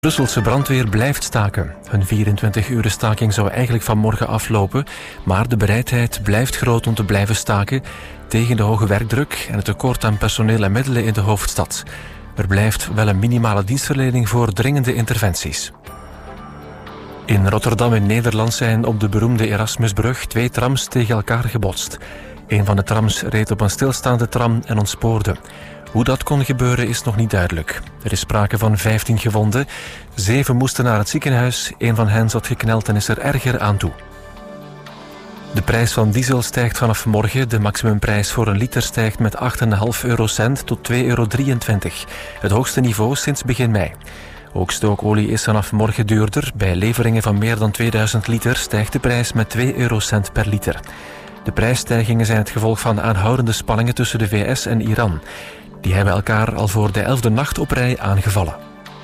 Brusselse brandweer blijft staken. Hun 24-uren staking zou eigenlijk vanmorgen aflopen, maar de bereidheid blijft groot om te blijven staken tegen de hoge werkdruk en het tekort aan personeel en middelen in de hoofdstad. Er blijft wel een minimale dienstverlening voor dringende interventies. In Rotterdam in Nederland zijn op de beroemde Erasmusbrug 2 trams tegen elkaar gebotst. Een van de trams reed op een stilstaande tram en ontspoorde. Hoe dat kon gebeuren is nog niet duidelijk. Er is sprake van 15 gewonden. 7 moesten naar het ziekenhuis. 1 van hen zat gekneld en is er erger aan toe. De prijs van diesel stijgt vanaf morgen. De maximumprijs voor een liter stijgt met 8,5 eurocent tot 2,23 euro. Het hoogste niveau sinds begin mei. Ook stookolie is vanaf morgen duurder. Bij leveringen van meer dan 2000 liter stijgt de prijs met 2 eurocent per liter. De prijsstijgingen zijn het gevolg van aanhoudende spanningen tussen de VS en Iran. Die hebben elkaar al voor de 11e nacht op rij aangevallen.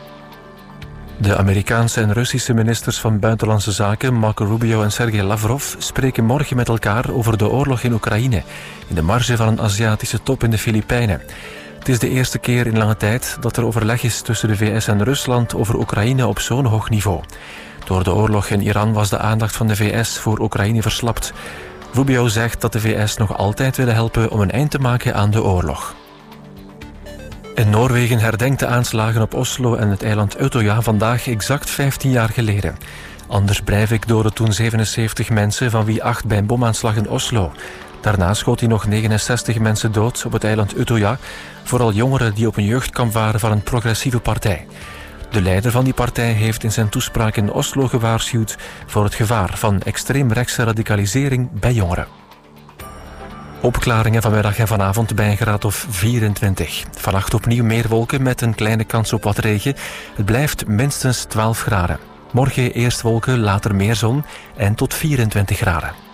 De Amerikaanse en Russische ministers van Buitenlandse Zaken, Marco Rubio en Sergei Lavrov, spreken morgen met elkaar over de oorlog in Oekraïne, in de marge van een Aziatische top in de Filipijnen. Het is de eerste keer in lange tijd dat er overleg is tussen de VS en Rusland over Oekraïne op zo'n hoog niveau. Door de oorlog in Iran was de aandacht van de VS voor Oekraïne verslapt. Rubio zegt dat de VS nog altijd willen helpen om een eind te maken aan de oorlog. In Noorwegen herdenkt de aanslagen op Oslo en het eiland Utøya vandaag exact 15 jaar geleden. Anders Breivik doodde toen 77 mensen, van wie 8 bij een bomaanslag in Oslo. Daarna schoot hij nog 69 mensen dood op het eiland Utøya, vooral jongeren die op een jeugdkamp waren van een progressieve partij. De leider van die partij heeft in zijn toespraak in Oslo gewaarschuwd voor het gevaar van extreemrechtse radicalisering bij jongeren. Opklaringen vanmiddag en vanavond bij een graad of 24. Vannacht opnieuw meer wolken met een kleine kans op wat regen. Het blijft minstens 12 graden. Morgen eerst wolken, later meer zon en tot 24 graden.